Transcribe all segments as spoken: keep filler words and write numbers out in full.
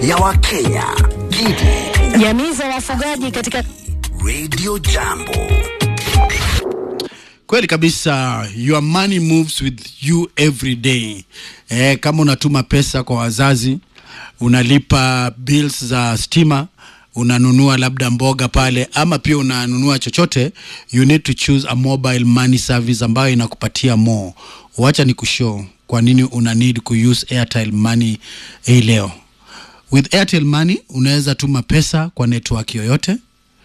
ya Wakenya. Gidi jamii za wafugaji katika Radio Jambo. Kweli kabisa, your money moves with you every day. Eh, kama unatuma pesa kwa wazazi, unalipa bills za stima, unanunua labda mboga pale, ama pia unanunua chochote, you need to choose a mobile money service ambayo inakupatia more. Wacha ni kushow kwa nini una need ku use Airtel Money hii leo. With Airtel Money unaweza tuma pesa kwa network yoyote,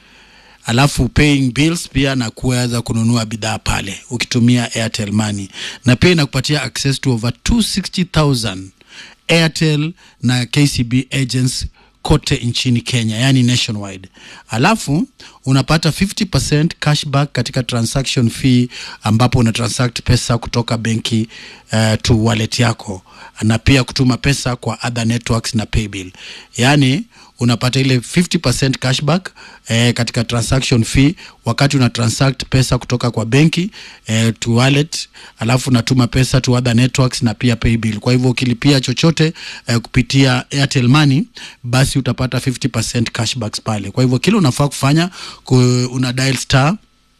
alafu paying bills pia na kuweza kununua bidhaa pale ukitumia Airtel Money, na pia inakupatia access to over two hundred sixty thousand Airtel na K C B agents kote nchini Kenya, yani nationwide. Alafu unapata fifty percent cashback katika transaction fee ambapo una transact pesa kutoka benki uh, to wallet yako, na pia kutuma pesa kwa other networks na paybill. Yani unapata ile fifty percent cashback eh, katika transaction fee wakati una transact pesa kutoka kwa benki eh, to wallet, alafu unatuma pesa to other networks na pia paybill. Kwa hivyo ukilipia chochote eh, kupitia Airtel Money, basi utapata fifty percent cashbacks pale. Kwa hivyo kile unafaa kufanya, una dial star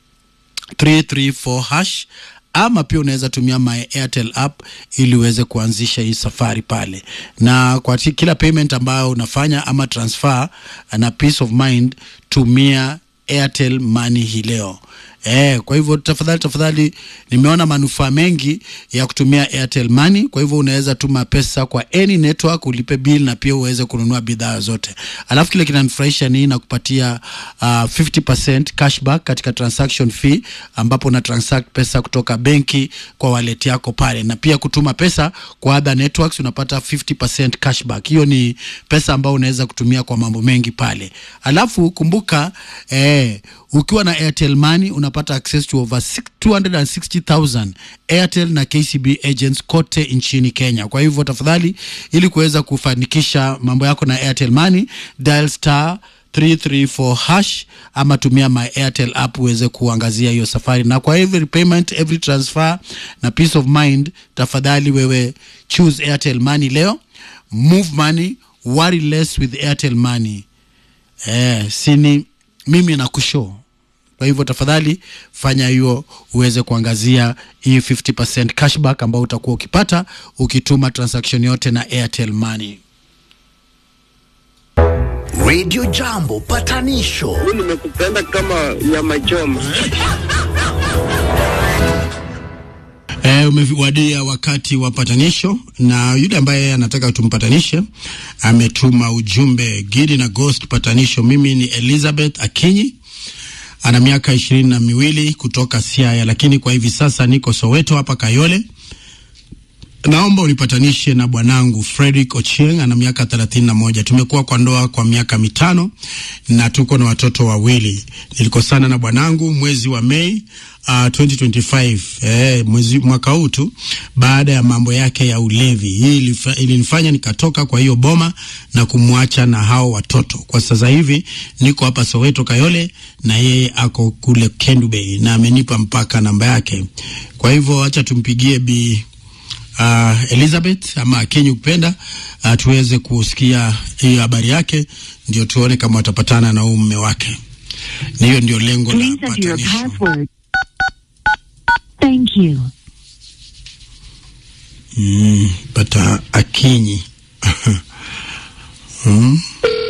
three three four hash, ama pia unaweza tumia my Airtel app ili uweze kuanzisha hii safari pale. Na kwa kila payment ambayo unafanya ama transfer na peace of mind, tumia Airtel Money hii leo. Eh, kwa hivyo tafadhali tafadhali, nimeona manufaa mengi ya kutumia Airtel Money. Kwa hivyo unaweza tuma pesa kwa any network, ulipe bill na pia uweze kununua bidhaa zote. Alafu kile kinanifurahisha ni na kupatia uh, fifty percent cashback katika transaction fee ambapo una transact pesa kutoka benki kwa wallet yako pale, na pia kutuma pesa kwa other networks unapata fifty percent cashback. Hiyo ni pesa ambayo unaweza kutumia kwa mambo mengi pale. Alafu kumbuka eh, ukiwa na Airtel Money unapata access to over two hundred sixty thousand Airtel na K C B agents kote nchini Kenya. Kwa hivyo tafadhali, ili kuweza kufanikisha mambo yako na Airtel Money, dial star three three four hash ama tumia my Airtel app uweze kuangazia hiyo safari. Na kwa every payment, every transfer na peace of mind, tafadhali wewe choose Airtel Money leo. Move money, worry less with Airtel Money. Eh, sini mimi na kushow. Kwa hivyo tafadhali fanya hiyo uweze kuangazia hii fifty percent cashback ambao utakuwa ukipata ukituma transaction yote na Airtel Money. Radio Jambo patanisho. Mimi nimekupenda kama nyama choma. Eh, umewadia wakati wa patanisho, na yule ambaye anataka tumpatanishe ametuma ujumbe Gidi na Ghost patanisho. Mimi ni Elizabeth Akinyi, ana miaka ishirini na miwili kutoka Siaya, lakini kwa hivi sasa niko Soweto hapa Kayole. Naomba unipatanishe na bwanangu Frederick Ochieng, ana miaka thelathini na moja. Tumekuwa kwa ndoa kwa miaka mitano na tuko na watoto wawili. Nilikosana na bwanangu mwezi wa Mei uh, twenty twenty-five, eh, mwezi mwaka huu tu, baada ya mambo yake ya ulevi. Hii ilinifanya nikatoka kwa hiyo boma na kumwacha na hao watoto. Kwa sasa hivi niko hapa Soweto Kayole na yeye ako kule Kendu Bay na amenipa mpaka namba yake. Kwa hivyo acha tumpigie bi Uh, Elizabeth ama Kenya upenda uh, tuweze kusikia hii habari yake, ndio tuone kama watapatana na mume wake. Na hiyo ndio lengo la patanisho. Thank you. Mm, pata Akinyi. hmm?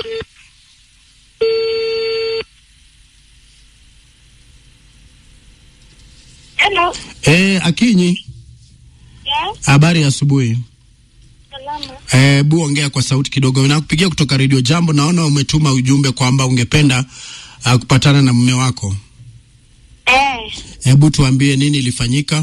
Hello. Eh, Akinyi. Yes. Habari ya asubuhi. Salama. Eh, bu ongea kwa sauti kidogo. Nakupigia kutoka Radio Jambo. Naona umetuma ujumbe kwamba ungependa uh, kupatana na mume wako. Eh. Hebu tuambie nini ilifanyika?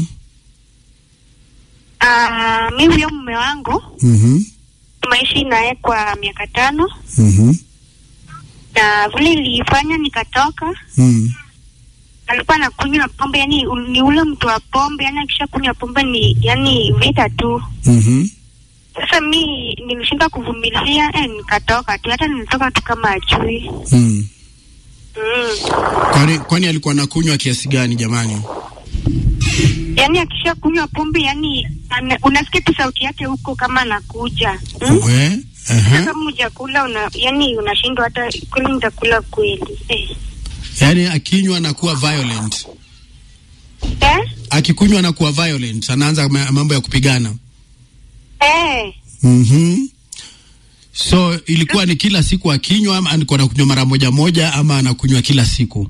Ah, uh, mimi ndio mume wangu. Mhm. Tumeishi naye kwa miaka tano. Mhm. Na vile nilifanya nikatoka. Mhm. Alikuwa anakunywa pombe, yani ni ule mtu wa pombe, yani akisha kunywa pombe ni yani vita tu. Mhm. Sasa mimi nilishinda kuvumilia, eh nikatoka tu, hata nilitoka tu kama ajui. Mhm. Mm. Kwani kwani alikuwa anakunywa kiasi gani jamani? Yani akisha kunywa pombe, yani unasikia tu sauti yake huko kama anakuja. Hmm? We, Uh-huh. Kama hujakula una yani unashindwa hata kweli nitakula kweli. Eh. Yaani akinywa anakuwa violent. Eh? Akikunywa anakuwa violent, anaanza mambo ya kupigana. Eh. Mhm. So ilikuwa ni kila siku akinywa ama alikuwa anakunywa mara moja moja ama anakunywa kila siku?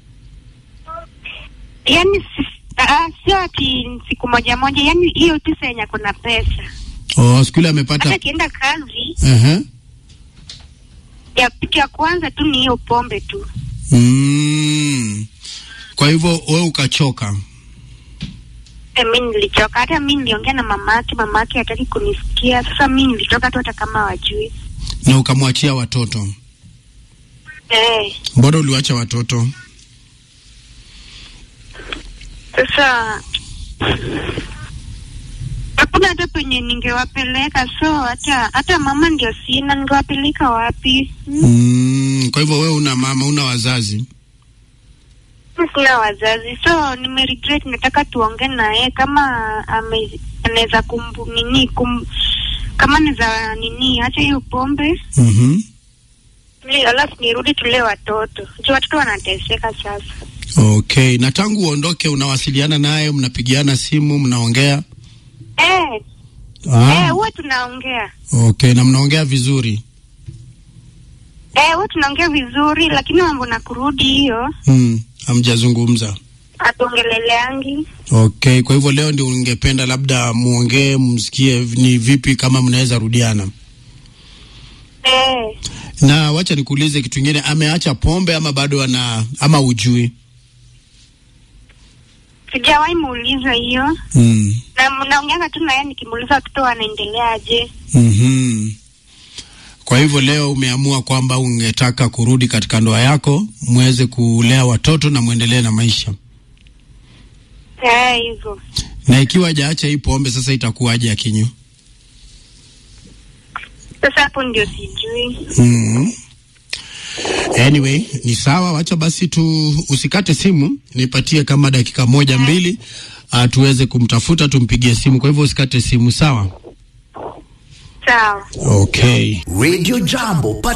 Yaani ah sio ati siku moja moja, yani hiyo tu senya kuna pesa. Oh, siku ile amepata. Hata kienda kazi. Eh uh-huh. Ya kitu ya kwanza tu ni hiyo pombe tu. Mm. Kwa hivyo wewe ukachoka? Eh, mimi nilichoka. Hata mimi niliongea na mamake, mamake hataki kunisikia. Sasa mimi nilitoka tu hata kama wajui. Na ukamwachia watoto? Eh. Mbona uliwacha watoto? Sasa hakuna hata penye ningewapeleka, so hata hata mama ndio sina, ningewapeleka wapi? Mm. Mm, kwa hivyo wewe una mama, una wazazi? Sina wazazi, so nime regret, nataka tuongee naye kama anaweza kumbu nini kum, kama anaweza nini acha hiyo pombe. Mhm. Ni alafu nirudi tule watoto. Je, watoto wanateseka sasa. Okay, na tangu uondoke unawasiliana naye, mnapigiana simu, mnaongea? Eh. Ah. Eh, huwa tunaongea. Okay, na mnaongea vizuri? Eh, huwa tunaongea vizuri, lakini mambo na kurudi hiyo. Mm, hamjazungumza. Atuongeleleangi. Okay, kwa hivyo leo ndio ungependa labda muongee, msikie ni vipi kama mnaweza rudiana. Eh. Na wacha nikuulize kitu kingine, ameacha pombe ama bado ana ama ujui? Sijawahi muuliza hiyo. Mm. Na mnaongea tu na yeye, nikimuuliza watoto wanaendeleaje. Mhm. Kwa hivyo leo umeamua kwamba ungetaka kurudi katika ndoa yako, muweze kulea watoto na muendelee na maisha. Eh, hivyo. Na ikiwa hajaacha hii pombe sasa itakuwaje akinywa? Sasa hapo ndio sijui. Mhm. Anyway, ni sawa, wacha basi tu usikate simu, nipatie kama dakika moja mbili, uh, tuweze kumtafuta, tumpigie simu. Kwa hivyo usikate simu, sawa? Sawa. Okay. Radio Jambo.